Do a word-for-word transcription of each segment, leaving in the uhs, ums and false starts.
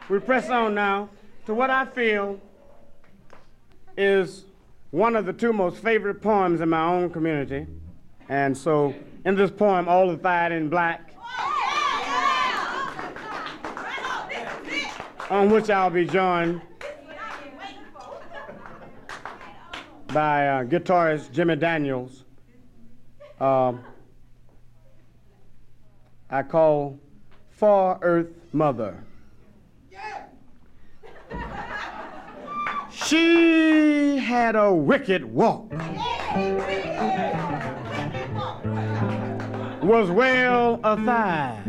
We press on now to what I feel is one of the two most favorite poems in my own community. And so in this poem, All the Thighs in Black, on which I'll be joined by uh, guitarist Jimmy Daniels, uh, I call For Earth Mother. She had a wicked walk, was well a thigh,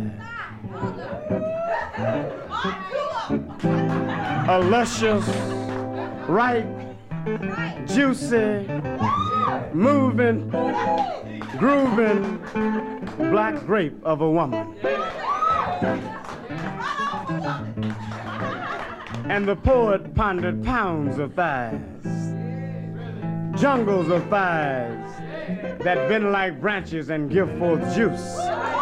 a luscious, ripe, juicy, moving, grooving black grape of a woman. And the poet pondered pounds of thighs, jungles of thighs that bend like branches and give forth juice.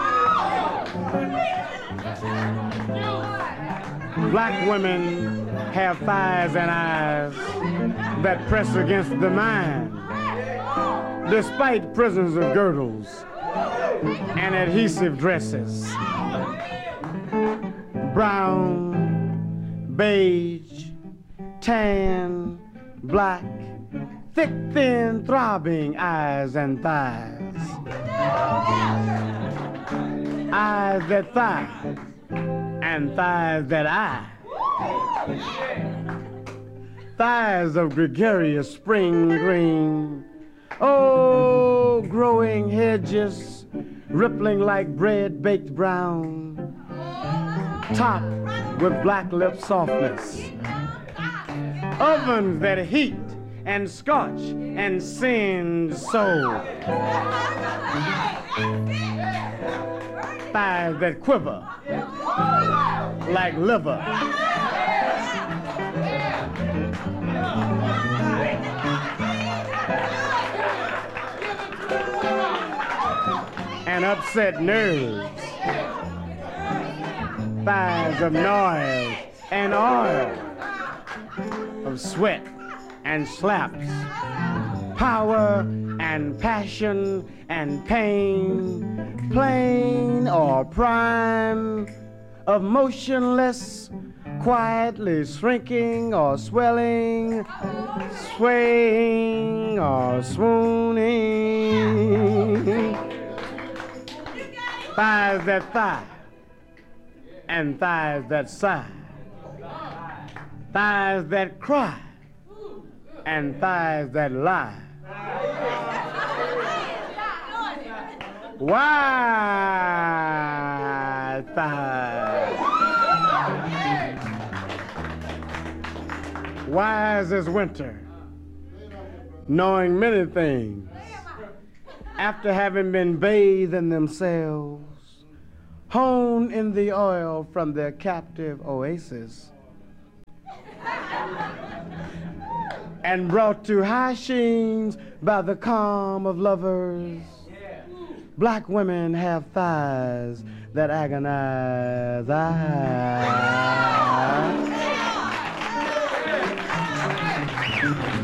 Black women have thighs and eyes that press against the mind, despite prisons of girdles and adhesive dresses. Brown, beige, tan, black, thick, thin, throbbing eyes and thighs. Eyes that thigh and thighs that eye. Thighs of gregarious spring green. Oh, growing hedges, rippling like bread baked brown. Top with black lip softness. Ovens that heat and scorch and singe so. Thighs that quiver like liver. And upset nerves. Thighs of noise and oil, of sweat and slaps, power and passion and pain, plain or prime, of motionless, quietly shrinking or swelling, swaying or swooning. Thighs that thigh and thighs that sigh, thighs that cry and thighs that lie. Why thighs? Wise as winter, knowing many things, after having been bathed in themselves, honed in the oil from their captive oasis, and brought to high sheens by the calm of lovers. Black women have thighs that agonize. I